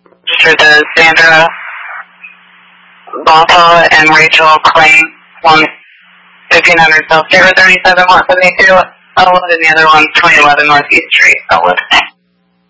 For the Sandra Botha and Rachel Claim, one 1500 South Sierra 37, 172, Elwood, and the other one 2011 Northeast Street, Elwood.